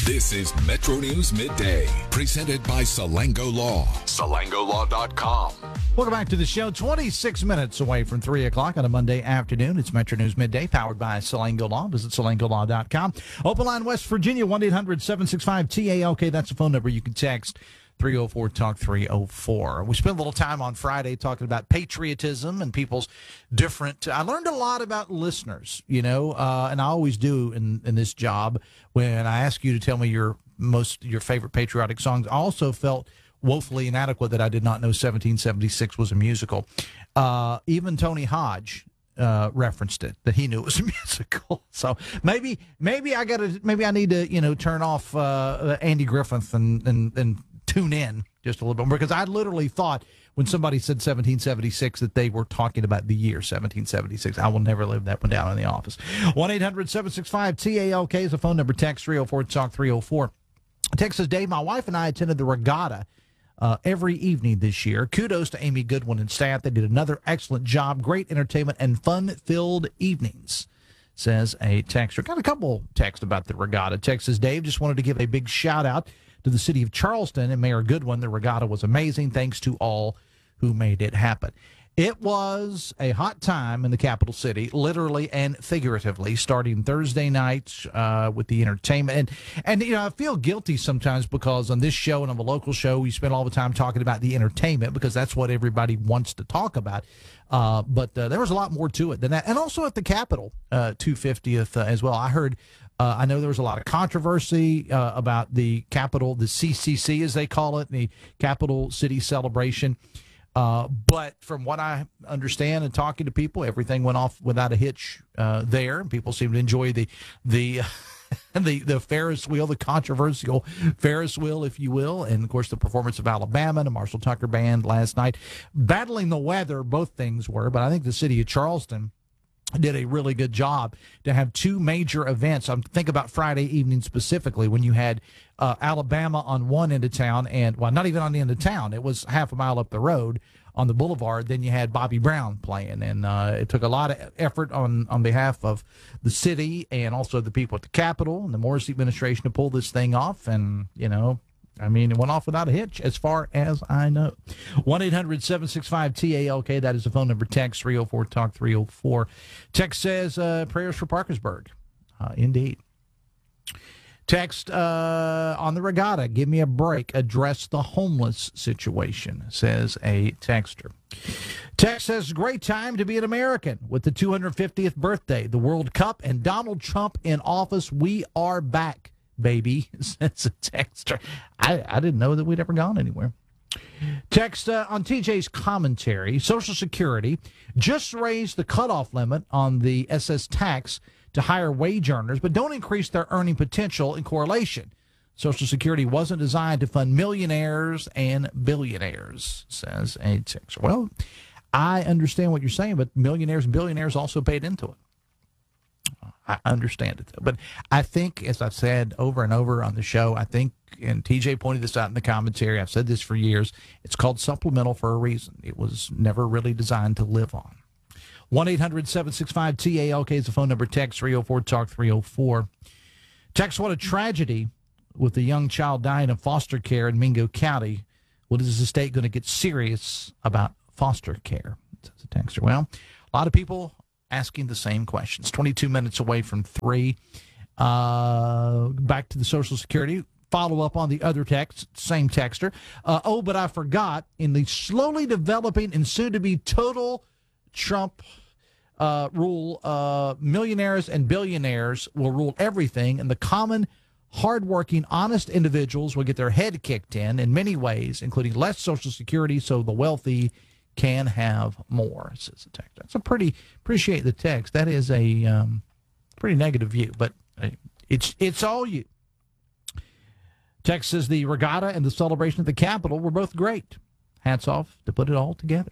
This is Metro News Midday, presented by Salango Law. SalangoLaw.com. Welcome back to the show. 26 minutes away from 3 o'clock on a Monday afternoon. It's Metro News Midday, powered by Salango Law. Visit SalangoLaw.com. Open line West Virginia, 1-800-765-TALK. That's the phone number. You can text 304-TALK-304. We spent a little time on Friday talking about patriotism and people's different. I learned a lot about listeners, and I always do in this job when I ask you to tell me your favorite patriotic songs. I also felt woefully inadequate that I did not know 1776 was a musical. Even Tony Hodge referenced it, that he knew it was a musical. So maybe I need to turn off Andy Griffith and tune in just a little bit, because I literally thought when somebody said 1776 that they were talking about the year 1776. I will never live that one down in the office. 1-800-765-TALK is the phone number. Text 304-TALK-304. Text says, Dave, my wife and I attended the regatta every evening this year. Kudos to Amy Goodwin and staff. They did another excellent job. Great entertainment and fun-filled evenings, says a texter. Got a couple texts about the regatta. Text says, Dave, just wanted to give a big shout-out to the city of Charleston and Mayor Goodwin. The regatta was amazing. Thanks to all who made it happen. It was a hot time in the capital city, literally and figuratively, starting Thursday nights with the entertainment. And I feel guilty sometimes because on this show and on the local show, we spend all the time talking about the entertainment because that's what everybody wants to talk about. But there was a lot more to it than that. And also at the Capitol 250th as well. I know there was a lot of controversy about the Capitol, the CCC as they call it, the Capital City Celebration. But from what I understand and talking to people, everything went off without a hitch there. People seem to enjoy the Ferris wheel, the controversial Ferris wheel, if you will. And, of course, the performance of Alabama, the Marshall Tucker Band last night. Battling the weather, both things were. But I think the city of Charleston did a really good job to have two major events. I'm thinking about Friday evening specifically when you had Alabama on one end of town and, well, not even on the end of town. It was half a mile up the road on the boulevard. Then you had Bobby Brown playing, and it took a lot of effort on behalf of the city and also the people at the Capitol and the Morrissey administration to pull this thing off. And, it went off without a hitch, as far as I know. 1-800-765-TALK. That is the phone number. Text 304-TALK-304. Text says, prayers for Parkersburg. Indeed. Text on the regatta, give me a break. Address the homeless situation, says a texter. Text says, great time to be an American with the 250th birthday, the World Cup, and Donald Trump in office. We are back, baby, says a texter. I didn't know that we'd ever gone anywhere. Text on TJ's commentary, Social Security just raised the cutoff limit on the SS tax to higher wage earners, but don't increase their earning potential in correlation. Social Security wasn't designed to fund millionaires and billionaires, says a texter. Well, I understand what you're saying, but millionaires and billionaires also paid into it. I understand it. But I think, as I've said over and over on the show, and TJ pointed this out in the commentary, I've said this for years, it's called supplemental for a reason. It was never really designed to live on. 1-800-765-TALK is the phone number. Text 304-TALK-304. Text, what a tragedy with a young child dying of foster care in Mingo County. What is the state going to get serious about foster care? Says the texter. Well, a lot of people asking the same questions. 22 minutes away from 3. Back to the Social Security. Follow up on the other text, same texter. But I forgot, in the slowly developing and soon-to-be total Trump rule, millionaires and billionaires will rule everything, and the common, hardworking, honest individuals will get their head kicked in many ways, including less Social Security, so the wealthy can have more, says the text. That's appreciate the text. That is a pretty negative view, but it's all you. Text says the regatta and the celebration at the Capitol were both great. Hats off to put it all together.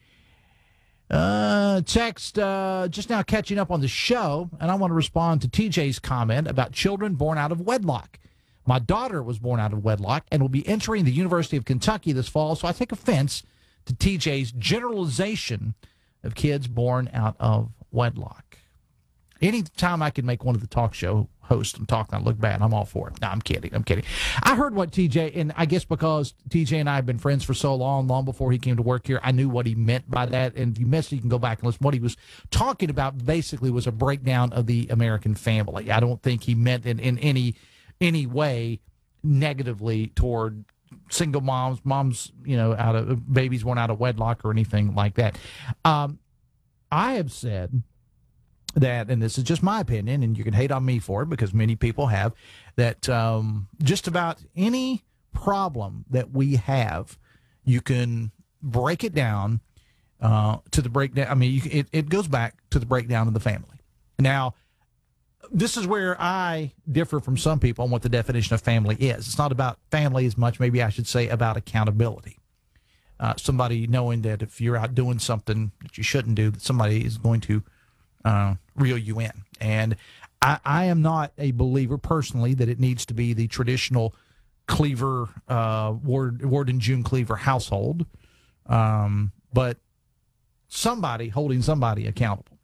Text just now catching up on the show, and I want to respond to TJ's comment about children born out of wedlock. My daughter was born out of wedlock and will be entering the University of Kentucky this fall, so I take offense to TJ's generalization of kids born out of wedlock. Anytime I can make one of the talk show host and talk and look bad. I'm all for it. No, I'm kidding. I heard what TJ, and I guess because TJ and I have been friends for so long before he came to work here, I knew what he meant by that. And if you missed it, you can go back and listen. What he was talking about basically was a breakdown of the American family. I don't think he meant it in any way negatively toward single moms, out of babies born out of wedlock or anything like that. I have said that, and this is just my opinion, and you can hate on me for it because many people have, that just about any problem that we have, you can break it down to the breakdown. I mean, it goes back to the breakdown of the family. Now, this is where I differ from some people on what the definition of family is. It's not about family as much, maybe I should say about accountability. Somebody knowing that if you're out doing something that you shouldn't do, that somebody is going to reel you in. And I am not a believer personally that it needs to be the traditional Cleaver, Ward and June Cleaver household, but somebody holding somebody accountable.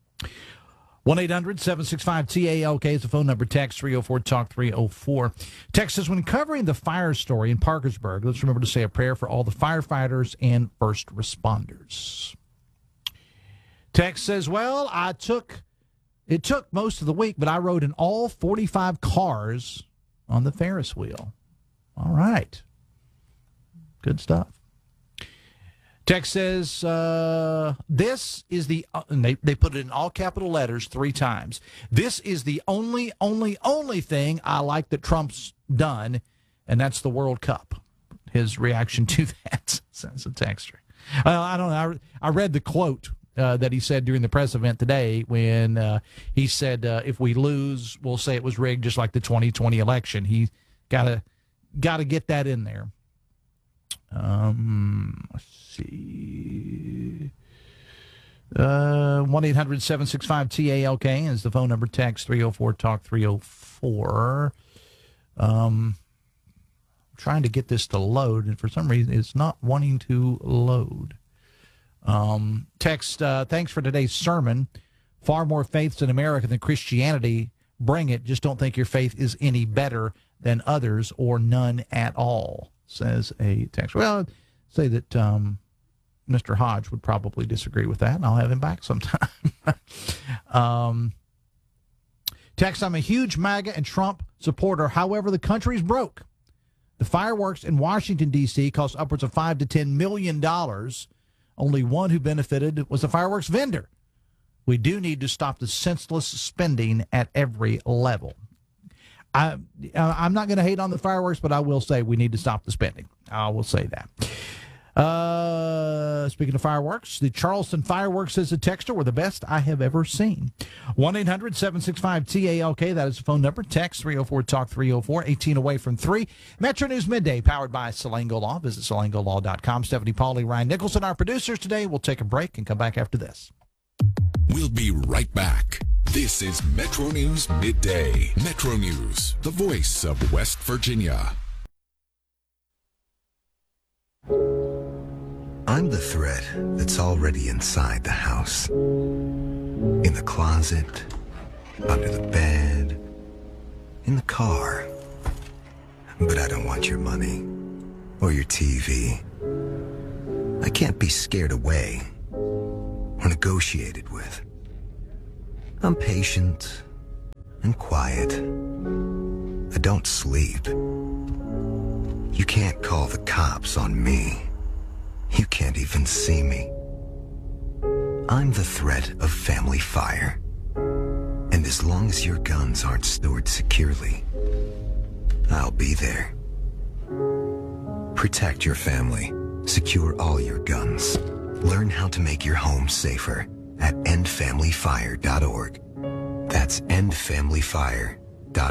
1-800-765-TALK is the phone number. Text 304-TALK-304. Text says, when covering the fire story in Parkersburg, let's remember to say a prayer for all the firefighters and first responders. Text says, well, it took most of the week, but I rode in all 45 cars on the Ferris wheel. All right. Good stuff. Text says, this is the, and they put it in all capital letters 3 times. This is the only thing I like that Trump's done, and that's the World Cup. His reaction to that, says a texter. I don't know. I read the quote that he said during the press event today when he said, if we lose, we'll say it was rigged just like the 2020 election. He got to get that in there. Let's see. 1-800-765-TALK is the phone number. Text 304-TALK-304. Trying to get this to load, and for some reason it's not wanting to load. Text, thanks for today's sermon. Far more faiths in America than Christianity. Bring it. Just don't think your faith is any better than others or none at all, says a text. Well, I'd say that Mr. Hodge would probably disagree with that, and I'll have him back sometime. Text, I'm a huge MAGA and Trump supporter. However, the country's broke. The fireworks in Washington, D.C. cost upwards of $5 to $10 million. Only one who benefited was the fireworks vendor. We do need to stop the senseless spending at every level. I'm not going to hate on the fireworks, but I will say we need to stop the spending. I will say that. Speaking of fireworks, the Charleston fireworks, as a texter, were the best I have ever seen. 1-800-765-TALK, that is the phone number. Text 304-TALK-304, 18 away from 3. Metro News Midday, powered by Salango Law. Visit salangolaw.com. Stephanie Pauly, Ryan Nicholson, our producers today. We'll take a break and come back after this. We'll be right back. This is Metro News Midday. Metro News, the voice of West Virginia. I'm the threat that's already inside the house. In the closet, under the bed, in the car. But I don't want your money or your TV. I can't be scared away or negotiated with. I'm patient and quiet. I don't sleep. You can't call the cops on me. You can't even see me. I'm the threat of family fire. And as long as your guns aren't stored securely, I'll be there. Protect your family. Secure all your guns. Learn how to make your home safer at endfamilyfire.org. That's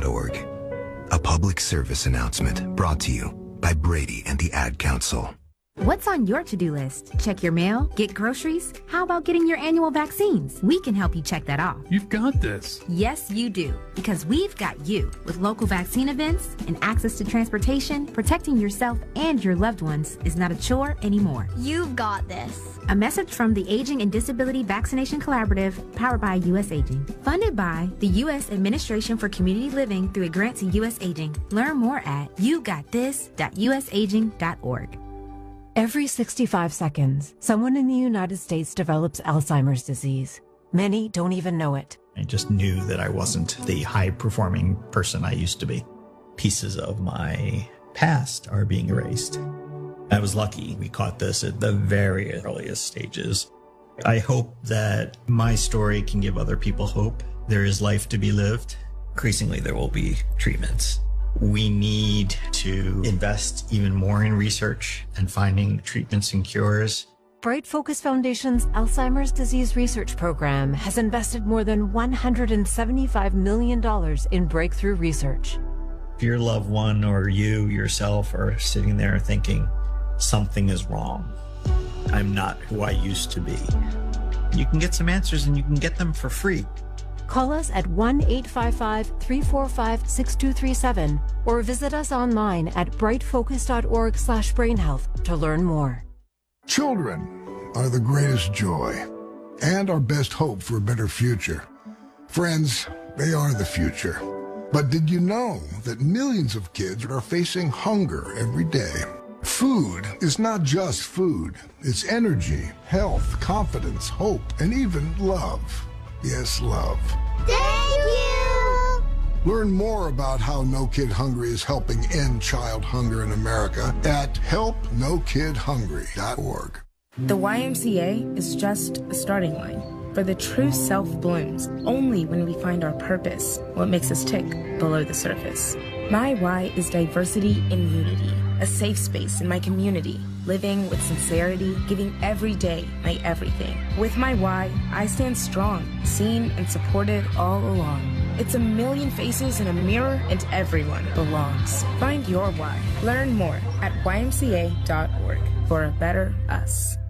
endfamilyfire.org. A public service announcement brought to you by Brady and the Ad Council. What's on your to-do list? Check your mail? Get groceries? How about getting your annual vaccines? We can help you check that off. You've got this. Yes, you do. Because we've got you. With local vaccine events and access to transportation, protecting yourself and your loved ones is not a chore anymore. You've got this. A message from the Aging and Disability Vaccination Collaborative, powered by U.S. Aging. Funded by the U.S. Administration for Community Living through a grant to U.S. Aging. Learn more at yougotthis.usaging.org. Every 65 seconds, someone in the United States develops Alzheimer's disease. Many don't even know it. I just knew that I wasn't the high-performing person I used to be. Pieces of my past are being erased. I was lucky we caught this at the very earliest stages. I hope that my story can give other people hope. There is life to be lived. Increasingly, there will be treatments. We need to invest even more in research and finding treatments and cures. Bright Focus Foundation's Alzheimer's Disease Research Program has invested more than $175 million in breakthrough research. If your loved one or you yourself are sitting there thinking, something is wrong, I'm not who I used to be, you can get some answers and you can get them for free. Call us at 1-855-345-6237 or visit us online at brightfocus.org/brainhealth to learn more. Children are the greatest joy and our best hope for a better future. Friends, they are the future. But did you know that millions of kids are facing hunger every day? Food is not just food. It's energy, health, confidence, hope, and even love. Yes, love. Thank you! Learn more about how No Kid Hungry is helping end child hunger in America at helpnokidhungry.org. The YMCA is just a starting line. For the true self blooms only when we find our purpose, what makes us tick below the surface. My why is diversity and unity, a safe space in my community, living with sincerity, giving every day my everything. With my why, I stand strong, seen and supported all along. It's a million faces in a mirror and everyone belongs. Find your why. Learn more at ymca.org for a better us.